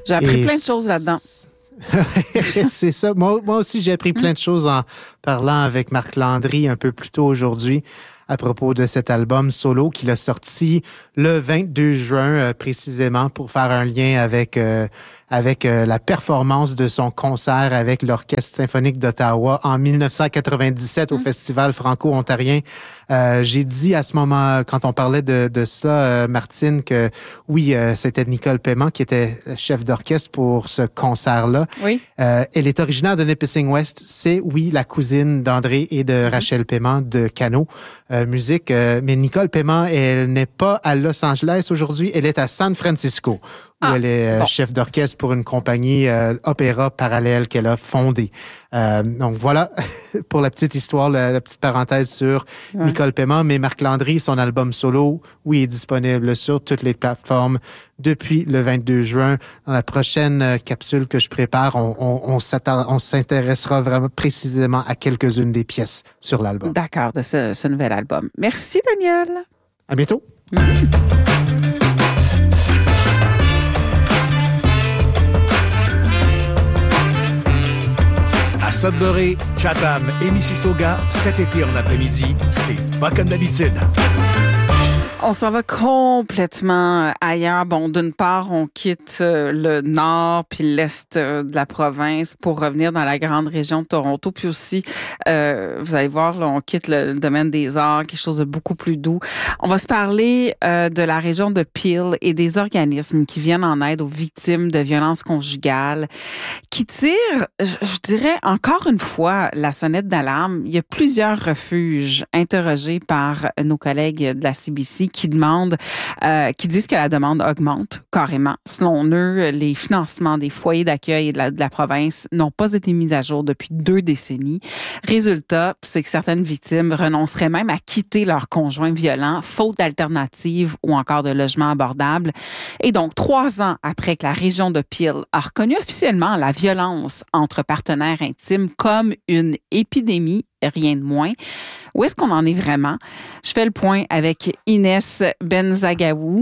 J'ai appris plein de choses là-dedans. C'est ça. Moi aussi, j'ai appris plein de choses en parlant avec Marc Landry un peu plus tôt aujourd'hui à propos de cet album solo qu'il a sorti le 22 juin précisément pour faire un lien avec la performance de son concert avec l'Orchestre symphonique d'Ottawa en 1997 au Festival franco-ontarien. J'ai dit à ce moment, quand on parlait de cela, Martine, que oui, c'était Nicole Paiement qui était chef d'orchestre pour ce concert-là. Oui. Elle est originaire de Nipissing West. C'est, oui, la cousine d'André et de Rachel Paiement de Cano Musique. Mais Nicole Paiement, elle n'est pas à Los Angeles aujourd'hui. Elle est à San Francisco, où elle est chef d'orchestre pour une compagnie opéra parallèle qu'elle a fondée. Donc voilà pour la petite histoire, la petite parenthèse sur Nicole Paiement. Mais Marc Landry, son album solo, oui, est disponible sur toutes les plateformes depuis le 22 juin. Dans la prochaine capsule que je prépare, on s'intéressera vraiment précisément à quelques-unes des pièces sur l'album. D'accord, de ce nouvel album. Merci, Daniel. À bientôt. À Sudbury, Chatham et Mississauga, cet été en après-midi, c'est pas comme d'habitude. On s'en va complètement ailleurs. Bon, d'une part, on quitte le nord puis l'est de la province pour revenir dans la grande région de Toronto. Puis aussi, vous allez voir, là, on quitte le domaine des arts, quelque chose de beaucoup plus doux. On va se parler de la région de Peel et des organismes qui viennent en aide aux victimes de violences conjugales, qui tirent, je dirais, encore une fois, la sonnette d'alarme. Il y a plusieurs refuges interrogés par nos collègues de la CBC qui disent que la demande augmente carrément. Selon eux, les financements des foyers d'accueil de la province n'ont pas été mis à jour depuis 2 décennies. Résultat, c'est que certaines victimes renonceraient même à quitter leur conjoint violent, faute d'alternatives ou encore de logements abordables. Et donc, 3 ans après que la région de Peel a reconnu officiellement la violence entre partenaires intimes comme une épidémie, rien de moins. Où est-ce qu'on en est vraiment? Je fais le point avec Inès Benzagou,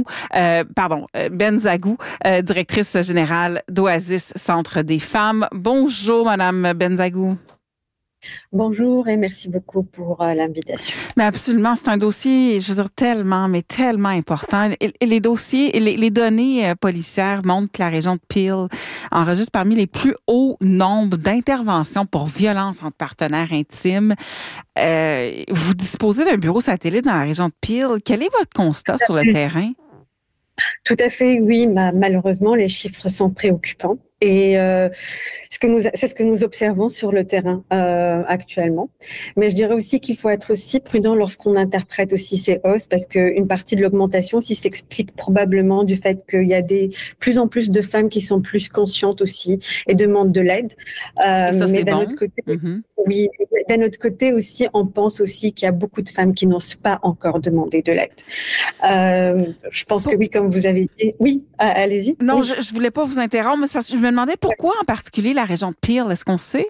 directrice générale d'Oasis Centre des femmes. Bonjour, Madame Benzagou. Bonjour et merci beaucoup pour l'invitation. Mais absolument, c'est un dossier, je veux dire, tellement important. Et les dossiers, les données policières montrent que la région de Peel enregistre parmi les plus hauts nombres d'interventions pour violence entre partenaires intimes. Vous disposez d'un bureau satellite dans la région de Peel. Quel est votre constat sur le terrain? Tout à fait, oui. Malheureusement, les chiffres sont préoccupants. Et c'est ce que nous observons sur le terrain actuellement. Mais je dirais aussi qu'il faut être aussi prudent lorsqu'on interprète aussi ces hausses, parce qu'une partie de l'augmentation aussi s'explique probablement du fait qu'il y a plus en plus de femmes qui sont plus conscientes aussi et demandent de l'aide. Et ça, mais c'est d'un bon. autre côté, oui, d'un autre côté aussi, on pense aussi qu'il y a beaucoup de femmes qui n'osent pas encore demander de l'aide. Je pense que oui, comme vous avez dit. Oui, allez-y. Non, oui. je voulais pas vous interrompre, mais c'est parce que je me demandais pourquoi en particulier la région de Peel, est-ce qu'on sait?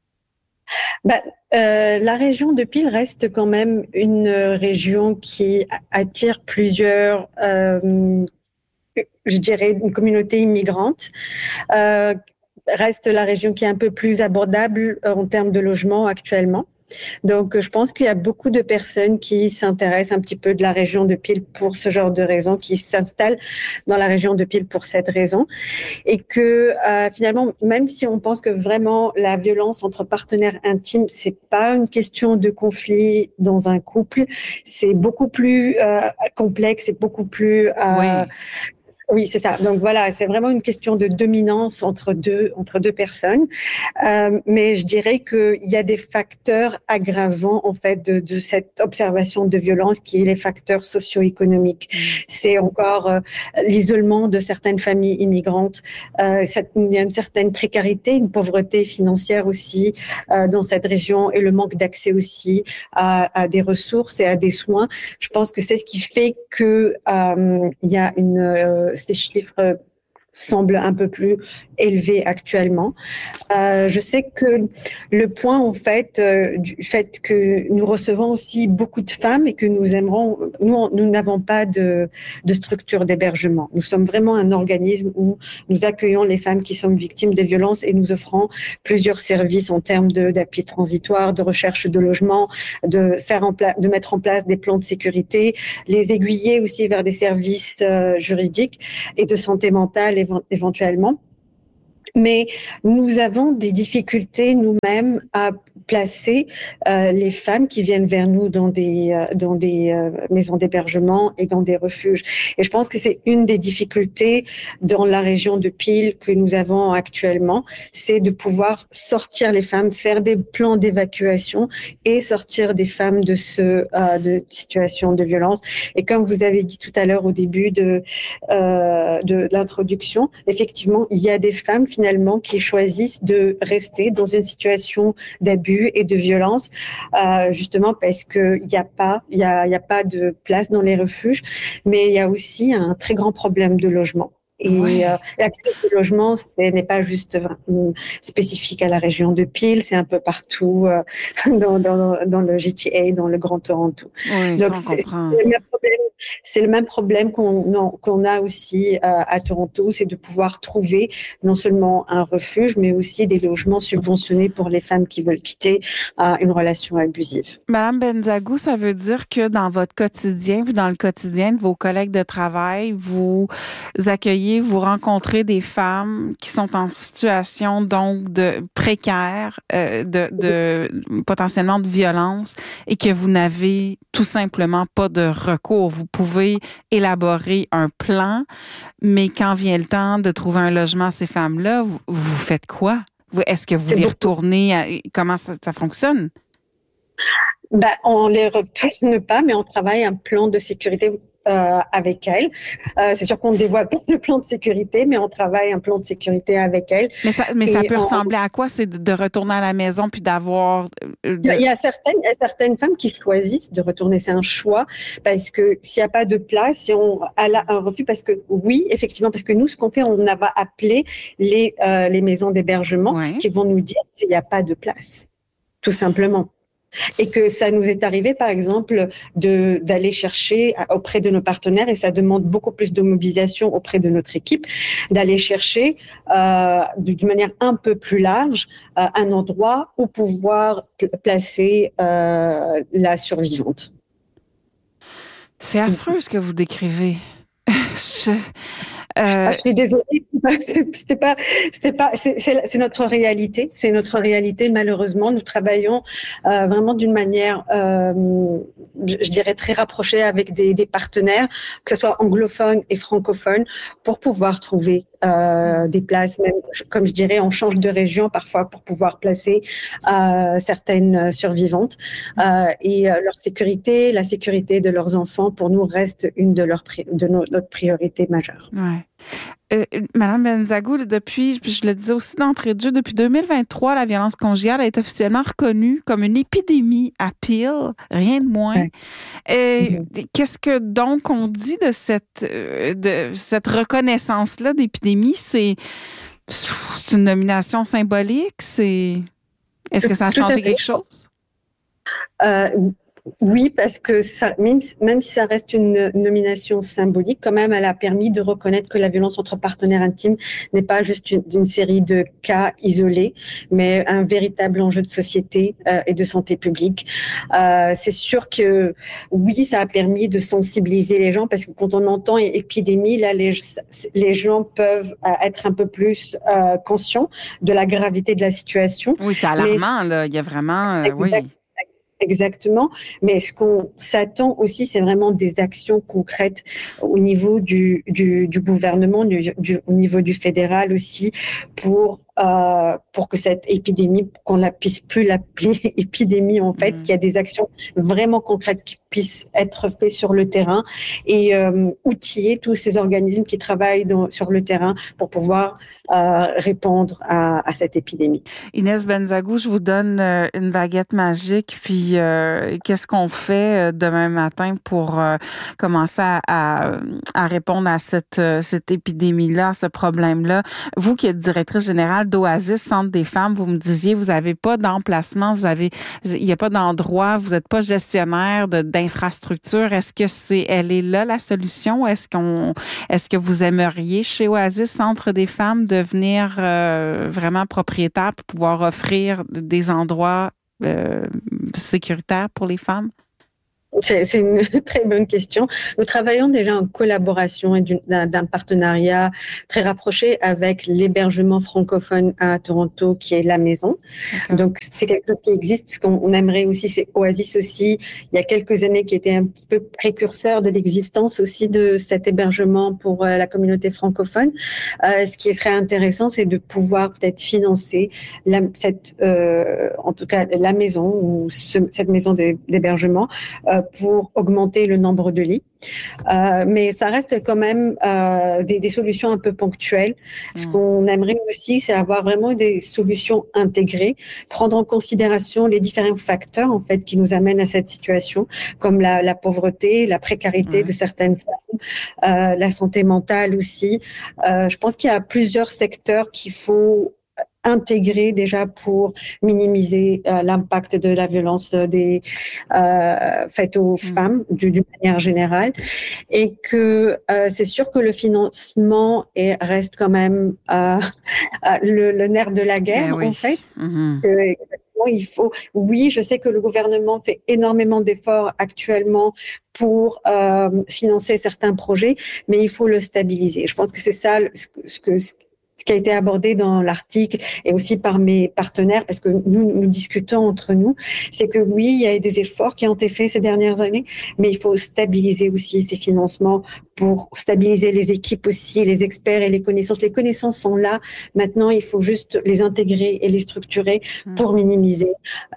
La région de Peel reste quand même une région qui attire plusieurs, je dirais, une communauté immigrante. Reste la région qui est un peu plus abordable en termes de logement actuellement. Donc, je pense qu'il y a beaucoup de personnes qui s'intéressent un petit peu de la région de Peel pour ce genre de raison, qui s'installent dans la région de Peel pour cette raison. Et que finalement, même si on pense que vraiment la violence entre partenaires intimes, c'est pas une question de conflit dans un couple, c'est beaucoup plus complexe, c'est beaucoup plus... Oui, c'est ça. Donc voilà, c'est vraiment une question de dominance entre deux personnes. Mais je dirais qu'il y a des facteurs aggravants en fait de cette observation de violence qui est les facteurs socio-économiques. C'est encore l'isolement de certaines familles immigrantes. Il y a une certaine précarité, une pauvreté financière aussi dans cette région et le manque d'accès aussi à des ressources et à des soins. Je pense que c'est ce qui fait que il y a ces chiffres semble un peu plus élevé actuellement. Je sais que le point, en fait, du fait que nous recevons aussi beaucoup de femmes et que nous n'avons pas de structure d'hébergement. Nous sommes vraiment un organisme où nous accueillons les femmes qui sont victimes de violences et nous offrons plusieurs services en termes d'appui transitoire, de recherche de logement, de mettre en place des plans de sécurité, les aiguiller aussi vers des services juridiques et de santé mentale éventuellement. Mais nous avons des difficultés nous-mêmes à placer les femmes qui viennent vers nous dans des maisons d'hébergement et dans des refuges. Et je pense que c'est une des difficultés dans la région de Peel que nous avons actuellement, c'est de pouvoir sortir les femmes, faire des plans d'évacuation et sortir des femmes de situations de violence. Et comme vous avez dit tout à l'heure au début de l'introduction, effectivement, il y a des femmes finalement qui choisissent de rester dans une situation d'abus et de violence, justement parce que il y a pas de place dans les refuges, mais il y a aussi un très grand problème de logement. Et la crise du logement, ce n'est pas juste spécifique à la région de Peel, c'est un peu partout dans le GTA, dans le Grand Toronto. Oui, donc c'est le même problème qu'on a aussi à Toronto, c'est de pouvoir trouver non seulement un refuge, mais aussi des logements subventionnés pour les femmes qui veulent quitter une relation abusive. Madame Benzagou, ça veut dire que dans votre quotidien, puis dans le quotidien de vos collègues de travail, vous accueillez, vous rencontrez des femmes qui sont en situation donc de précaire, de potentiellement de violence et que vous n'avez tout simplement pas de recours. Vous pouvez élaborer un plan, mais quand vient le temps de trouver un logement à ces femmes-là, vous faites quoi? Est-ce que vous les retournez? Comment ça fonctionne? On les retourne pas, mais on travaille un plan de sécurité avec elles. C'est sûr qu'on ne dévoile pas le plan de sécurité, mais on travaille un plan de sécurité avec elles. Mais ça peut ressembler à quoi? C'est de retourner à la maison puis d'avoir... Il y a certaines femmes qui choisissent de retourner. C'est un choix parce que s'il n'y a pas de place, si on a un refus, parce que oui, effectivement, parce que nous, ce qu'on fait, on va appeler les maisons d'hébergement qui vont nous dire qu'il n'y a pas de place, tout simplement. Et que ça nous est arrivé, par exemple, d'aller chercher auprès de nos partenaires, et ça demande beaucoup plus de mobilisation auprès de notre équipe, d'aller chercher d'une manière un peu plus large un endroit où pouvoir placer la survivante. C'est affreux ce que vous décrivez. Je suis désolée, c'est notre réalité. C'est notre réalité, malheureusement. Nous travaillons vraiment d'une manière, je dirais, très rapprochée avec des partenaires, que ce soit anglophones et francophones, pour pouvoir trouver des places, même, comme je dirais, on change de région parfois pour pouvoir placer certaines survivantes. Et leur sécurité, la sécurité de leurs enfants, pour nous, reste une de notre priorité majeure. Ouais. Madame Benzagou, depuis, je le disais aussi d'entrée de jeu, depuis 2023, la violence conjugale est officiellement reconnue comme une épidémie à Peel, rien de moins. Qu'est-ce que donc on dit de cette reconnaissance-là d'épidémie? C'est une nomination symbolique? Est-ce que ça a changé quelque chose? Oui, parce que même si ça reste une nomination symbolique, quand même, elle a permis de reconnaître que la violence entre partenaires intimes n'est pas juste une série de cas isolés, mais un véritable enjeu de société et de santé publique. C'est sûr que oui, ça a permis de sensibiliser les gens, parce que quand on entend épidémie, là, les gens peuvent être un peu plus conscients de la gravité de la situation. Oui, c'est alarmant, là. Il y a vraiment... oui. Exactement. Mais ce qu'on s'attend aussi, c'est vraiment des actions concrètes au niveau du gouvernement, au niveau du fédéral aussi, pour pour que cette épidémie, pour qu'on ne puisse plus l'appeler épidémie en fait, qu'il y a des actions vraiment concrètes qui puissent être faites sur le terrain et outiller tous ces organismes qui travaillent sur le terrain pour pouvoir répondre à cette épidémie. Inès Benzaghou, je vous donne une baguette magique, puis qu'est-ce qu'on fait demain matin pour commencer à répondre à cette épidémie-là, à ce problème-là? Vous qui êtes directrice générale d'Oasis, Centre des femmes, vous me disiez, vous n'avez pas d'emplacement, il n'y a pas d'endroit, vous n'êtes pas gestionnaire d'infrastructure. Est-ce que elle est là la solution? Est-ce que vous aimeriez chez Oasis, Centre des femmes, devenir vraiment propriétaire pour pouvoir offrir des endroits sécuritaires pour les femmes? C'est une très bonne question. Nous travaillons déjà en collaboration et d'un partenariat très rapproché avec l'hébergement francophone à Toronto, qui est La Maison. Okay. Donc, c'est quelque chose qui existe, parce qu'on aimerait aussi, c'est Oasis aussi, il y a quelques années, qui était un petit peu précurseur de l'existence aussi de cet hébergement pour la communauté francophone. Ce qui serait intéressant, c'est de pouvoir peut-être financer en tout cas, La Maison, ou cette maison d'hébergement, pour augmenter le nombre de lits. Mais ça reste quand même des solutions un peu ponctuelles. Ce qu'on aimerait aussi, c'est avoir vraiment des solutions intégrées, prendre en considération les différents facteurs en fait qui nous amènent à cette situation, comme la pauvreté, la précarité de certaines femmes, la santé mentale aussi. Je pense qu'il y a plusieurs secteurs qu'il faut intégrer déjà pour minimiser l'impact de la violence faite aux femmes d'une manière générale, et que c'est sûr que le financement reste quand même le nerf de la guerre en fait. Il faut, je sais que le gouvernement fait énormément d'efforts actuellement pour financer certains projets, mais il faut le stabiliser. Je pense que c'est ça ce qui a été abordé dans l'article et aussi par mes partenaires, parce que nous discutons entre nous, c'est que oui, il y a des efforts qui ont été faits ces dernières années, mais il faut stabiliser aussi ces financements pour stabiliser les équipes aussi, les experts et les connaissances. Les connaissances sont là. Maintenant, il faut juste les intégrer et les structurer pour minimiser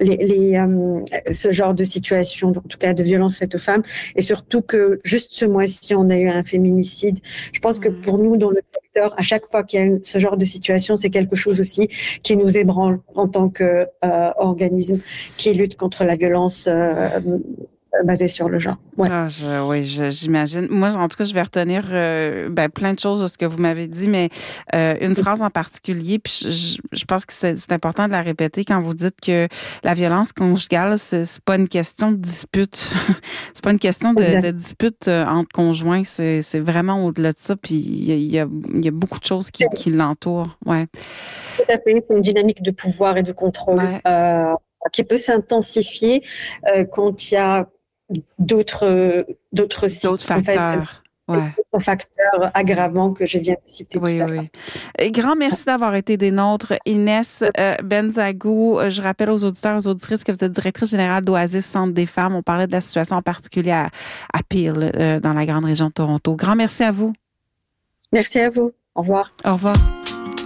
ce genre de situation, en tout cas de violence faite aux femmes. Et surtout que juste ce mois-ci, on a eu un féminicide. Je pense que pour nous, dans le secteur, à chaque fois qu'il y a ce genre de situation, c'est quelque chose aussi qui nous ébranle en tant qu'organisme qui lutte contre la violence basée sur le genre. Ouais. J'imagine. Moi, en tout cas, je vais retenir plein de choses de ce que vous m'avez dit, mais une phrase en particulier, puis je pense que c'est important de la répéter quand vous dites que la violence conjugale, c'est pas une question de dispute. C'est pas une question de dispute entre conjoints. C'est vraiment au-delà de ça, puis il y a beaucoup de choses qui l'entourent. Ouais. Tout à fait. C'est une dynamique de pouvoir et de contrôle qui peut s'intensifier quand il y a d'autres facteurs. D'autres facteurs aggravants que je viens de citer tout à l'heure. Et grand merci d'avoir été des nôtres. Inès Benzaghou, je rappelle aux auditeurs et aux auditrices que vous êtes directrice générale d'Oasis, Centre des femmes. On parlait de la situation en particulier à Peel, dans la grande région de Toronto. Grand merci à vous. Merci à vous. Au revoir. Au revoir.